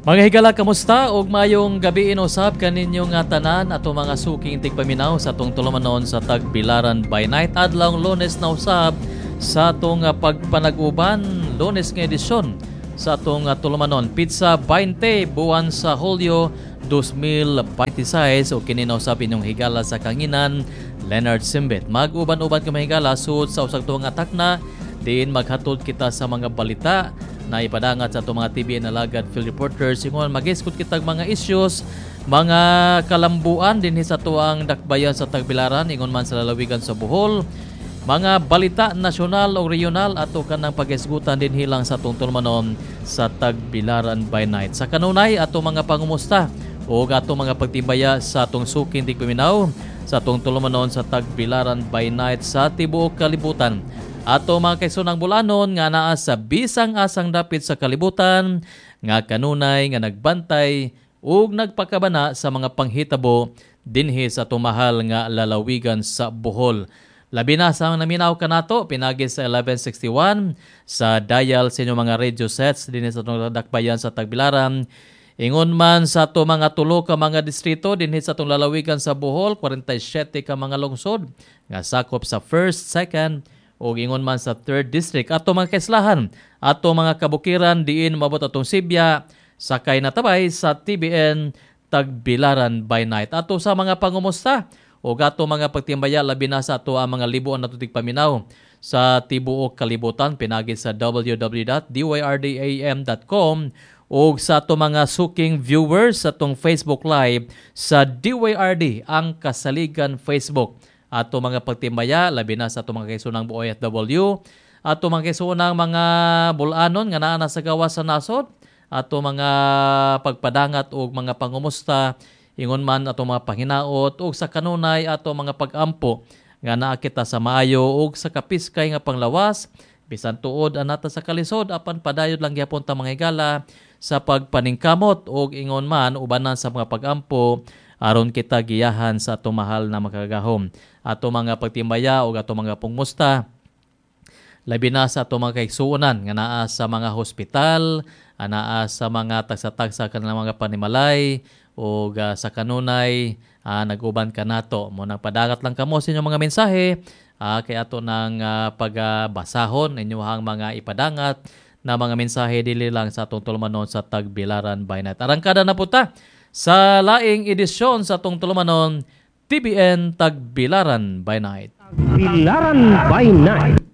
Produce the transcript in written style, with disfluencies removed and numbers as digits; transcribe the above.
Mga higala, kamusta? Ug mayong gabi inusab kaninyong nga tanan ato mga suking tigpaminaw sa atong tulumanon sa Tagbilaran by Night. Adlawng Lunes na usab sa atong pagpanag-uban, Lunes nga edisyon sa atong tulumanon. Pizza 20 buwan sa Hulyo 2026 o kini na usab inyong higala sa kanginan, Leonard Simbet. Mag-uban-uban ka mahigala suot sa usag tuwang atak na diin maghatod kita sa mga balita na ipadangat sa itong mga TVN Alagad Field Reporters. Ingon mag-iskot kitag mga issues, mga kalambuan din sa tuang dakbayan sa Tagbilaran, ingon man sa lalawigan sa Bohol, mga balita nasyonal o regional ato kanang pag-isgutan din hilang sa itong tulmanon sa Tagbilaran by Night. Sa kanunay ato mga pangumusta o ato mga pagtimbaya sa itong suking tigpaminaw sa itong tulmanon sa Tagbilaran by Night sa tibuok kalibutan. Ato mga kaisunang bulanon nga naa sa bisang-asang dapit sa kalibutan nga kanunay nga nagbantay ug nagpakabana sa mga panghitabo dinhi sa tumahal nga lalawigan sa Bohol. Labi na sa naminaw kanato pinagi sa 1161 sa dial sa inyong mga radio sets dinhi sa itong dakbayan sa Tagbilaran. Ingon man sa ato mga tulo ka mga distrito dinhi sa itong lalawigan sa Bohol, 47 ka mga lungsod nga sakop sa 1st, 2nd o ingon man sa 3rd District. Ato mga kaislahan, ato mga kabukiran diin mabot atong Sibya, sakay na tabay sa TBN Tagbilaran by Night. Ato sa mga pangumusta o ato mga pagtimbaya labi na sa ato ang mga libuan na tutig paminaw sa tibuok kalibutan pinagi sa www.dyrdam.com o sa ato mga suking viewers sa atong Facebook Live sa DYRD ang Kasaligan Facebook. Ato mga pagtimbaya labi na sa ato mga kaisunang OFW, ato mga kaisunang mga bulanon nga naa sa gawas sa nasod, ato mga pagpadangat o mga pangumusta, ingon man ato mga panginaot o sa kanunay ato mga pagampo nga naa kita sa maayo o sa kapiskay nga panglawas, bisan tuod anata sa kalisod apan padayod lang gyapon ta mga higala sa pagpaningkamot o ingon man ubanan sa mga pagampo aron kita giyahan sa ato mahal na makagahom. Ato mga pagtimbaya o ato mga pungmusta labi na sa ato mga kaigsuonan nga naa sa mga hospital, naa sa mga tagsa-tagsa kanang mga panimalay o sa kanunay naguban ka nato mo nang padagat lang kamo sa inyong mga mensahe kay ato nang pagbasahon inyong mga ipadangat na mga mensahe dili lang sa atong tulumanon sa Tagbilaran by Night. Arangkada na puta sa laing edisyon sa atong tulumanon TBN Tagbilaran by Night. Tagbilaran by Night.